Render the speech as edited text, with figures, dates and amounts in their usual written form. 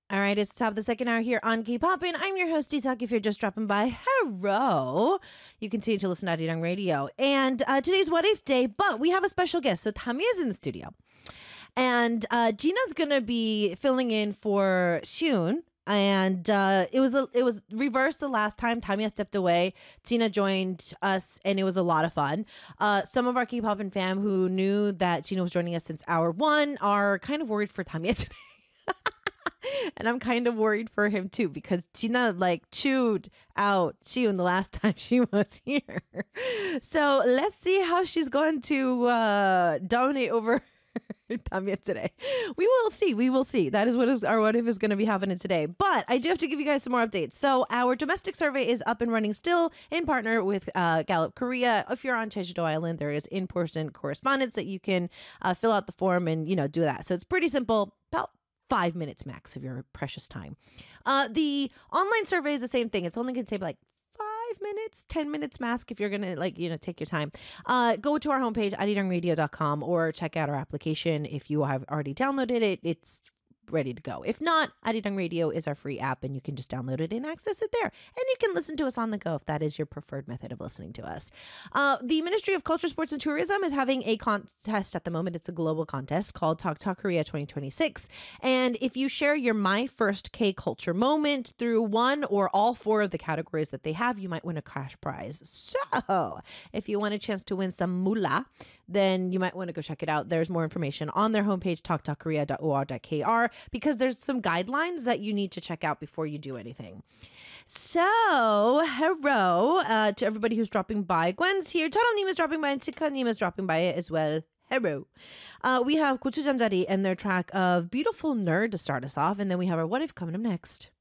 All right, it's the top of the second hour here on K-Poppin'. I'm your host, Isak. If you're just dropping by, hello. You continue to listen to Arirang Radio. And today's What If Day, but we have a special guest. So Tami is in the studio. And Gina's going to be filling in for Shun. And it was reversed the last time. Tamiya stepped away. Tina joined us, and it was a lot of fun. Some of our K-Poppin' fam who knew that Gina was joining us since hour one are kind of worried for Tamiya today. And I'm kind of worried for him too, because Tina chewed out Shun the last time she was here. So let's see how she's going to dominate over Tamiya today. We will see. We will see. That is our what if is going to be happening today. But I do have to give you guys some more updates. So our domestic survey is up and running still in partner with Gallup Korea. If you're on Jeju-do Island, there is in-person correspondence that you can fill out the form and do that. So it's pretty simple. About 5 minutes max of your precious time. The online survey is the same thing. It's only going to take 5 minutes, 10 minutes max if you're going to take your time. Go to our homepage, arirangradio.com, or check out our application. If you have already downloaded it, it's ready to go. If not, Arirang Radio is our free app, and you can just download it and access it there. And you can listen to us on the go if that is your preferred method of listening to us. The Ministry of Culture, Sports, and Tourism is having a contest at the moment. It's a global contest called Talk Talk Korea 2026. And if you share your My First K-Culture moment through one or all four of the categories that they have, you might win a cash prize. So if you want a chance to win some moolah, then you might want to go check it out. There's more information on their homepage, talktalkkorea.or.kr, because there's some guidelines that you need to check out before you do anything. So, hello to everybody who's dropping by. Gwen's here. Charam-님 is dropping by, and Chika-님 is dropping by as well. Hello. We have 고추잠자리 and their track of Beautiful Nerd to start us off, and then we have our What If coming up next.